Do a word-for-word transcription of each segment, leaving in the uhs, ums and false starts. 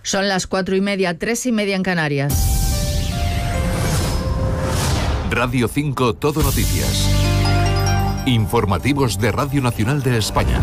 Son las cuatro y media, tres y media en Canarias. Radio cinco Todo Noticias. Informativos de Radio Nacional de España.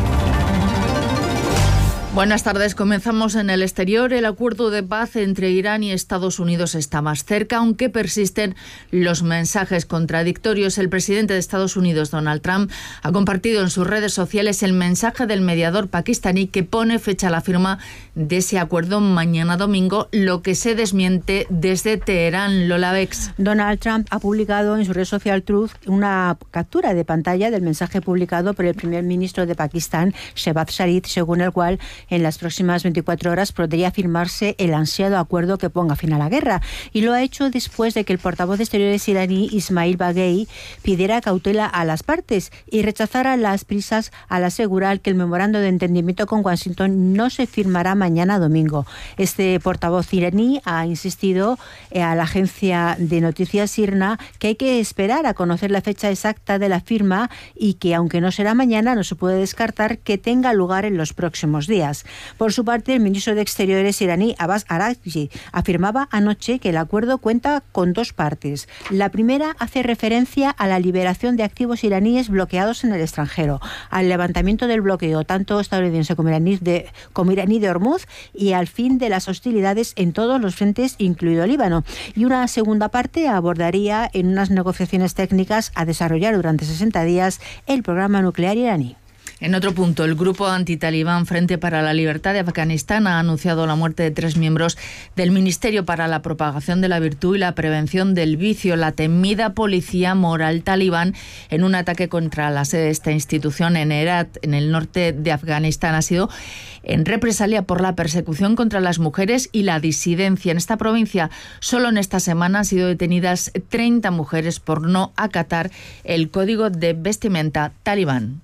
Buenas tardes. Comenzamos en el exterior. El acuerdo de paz entre Irán y Estados Unidos está más cerca, aunque persisten los mensajes contradictorios. El presidente de Estados Unidos, Donald Trump, ha compartido en sus redes sociales el mensaje del mediador pakistaní que pone fecha a la firma de ese acuerdo mañana domingo, lo que se desmiente desde Teherán. Lola Bex. Donald Trump ha publicado en su red social Truth una captura de pantalla del mensaje publicado por el primer ministro de Pakistán, Shehbaz Sharif, según el cual en las próximas veinticuatro horas podría firmarse el ansiado acuerdo que ponga fin a la guerra. Y lo ha hecho después de que el portavoz de Exteriores iraní, Ismail Baghei, pidiera cautela a las partes y rechazara las prisas al asegurar que el memorando de entendimiento con Washington no se firmará mañana domingo. Este portavoz iraní ha insistido a la agencia de noticias I R N A que hay que esperar a conocer la fecha exacta de la firma y que, aunque no será mañana, no se puede descartar que tenga lugar en los próximos días. Por su parte, el ministro de Exteriores iraní, Abbas Araghchi, afirmaba anoche que el acuerdo cuenta con dos partes. La primera hace referencia a la liberación de activos iraníes bloqueados en el extranjero, al levantamiento del bloqueo tanto estadounidense como iraní de, como iraní de Hormuz y al fin de las hostilidades en todos los frentes, incluido Líbano. Y una segunda parte abordaría en unas negociaciones técnicas a desarrollar durante sesenta días el programa nuclear iraní. En otro punto, el grupo antitalibán Frente para la Libertad de Afganistán ha anunciado la muerte de tres miembros del Ministerio para la Propagación de la Virtud y la Prevención del Vicio, la temida policía moral talibán, en un ataque contra la sede de esta institución en Herat, en el norte de Afganistán. Ha sido en represalia por la persecución contra las mujeres y la disidencia. En esta provincia, solo en esta semana han sido detenidas treinta mujeres por no acatar el código de vestimenta talibán.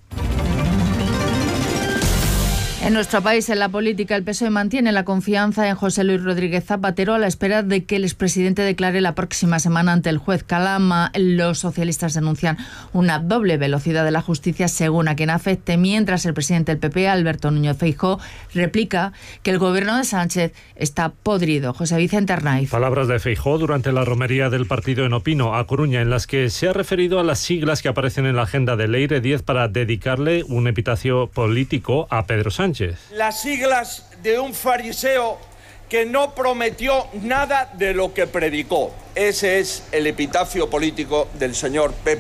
En nuestro país, en la política, el P S O E mantiene la confianza en José Luis Rodríguez Zapatero a la espera de que el expresidente declare la próxima semana ante el juez Calama. Los socialistas denuncian una doble velocidad de la justicia según a quien afecte, mientras el presidente del P P, Alberto Núñez Feijóo, replica que el gobierno de Sánchez está podrido. José Vicente Arnaiz. Palabras de Feijóo durante la romería del partido en Opino, a Coruña, en las que se ha referido a las siglas que aparecen en la agenda de Leire diez para dedicarle un epitafio político a Pedro Sánchez. Las siglas de un fariseo que no prometió nada de lo que predicó. Ese es el epitafio político del señor P.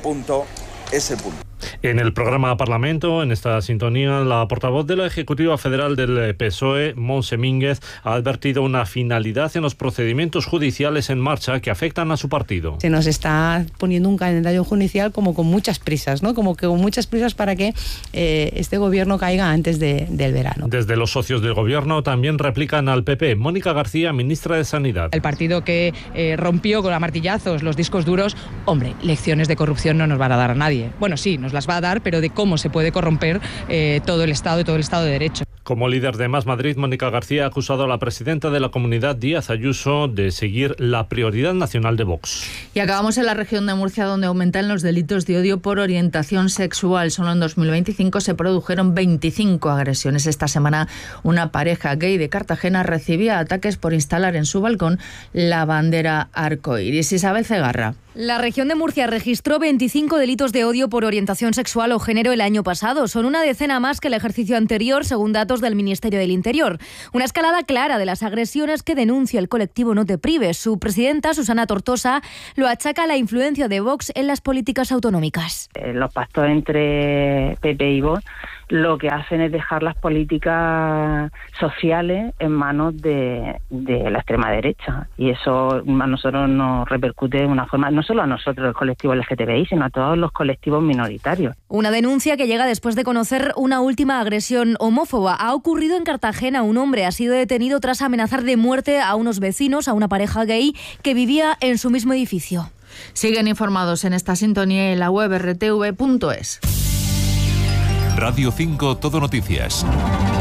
S. En el programa Parlamento, en esta sintonía, la portavoz de la Ejecutiva Federal del P S O E, Montse Mínguez, ha advertido una finalidad en los procedimientos judiciales en marcha que afectan a su partido. Se nos está poniendo un calendario judicial como con muchas prisas, ¿no? Como que con muchas prisas para que eh, este gobierno caiga antes de, del verano. Desde los socios del gobierno también replican al P P. Mónica García, ministra de Sanidad. El partido que eh, rompió con a martillazos los discos duros, hombre, lecciones de corrupción no nos van a dar a nadie. Bueno, sí, nos las va a dar, pero de cómo se puede corromper eh, todo el Estado y todo el Estado de Derecho. Como líder de Más Madrid, Mónica García ha acusado a la presidenta de la Comunidad, Díaz Ayuso, de seguir la prioridad nacional de Vox. Y acabamos en la región de Murcia, donde aumentan los delitos de odio por orientación sexual. Solo en dos mil veinticinco se produjeron veinticinco agresiones. Esta semana, una pareja gay de Cartagena recibía ataques por instalar en su balcón la bandera arcoíris. Isabel Cegarra. La región de Murcia registró veinticinco delitos de odio por orientación sexual o género el año pasado. Son una decena más que el ejercicio anterior, según datos del Ministerio del Interior. Una escalada clara de las agresiones que denuncia el colectivo No Te Prives. Su presidenta, Susana Tortosa, lo achaca a la influencia de Vox en las políticas autonómicas. Los pactos entre P P y Vox lo que hacen es dejar las políticas sociales en manos de, de la extrema derecha. Y eso a nosotros nos repercute de una forma, no solo a nosotros, el colectivo L G T B I, sino a todos los colectivos minoritarios. Una denuncia que llega después de conocer una última agresión homófoba. Ha ocurrido en Cartagena. Un hombre ha sido detenido tras amenazar de muerte a unos vecinos, a una pareja gay que vivía en su mismo edificio. Siguen informados en esta sintonía en la web r t v punto es. Radio cinco Todo Noticias.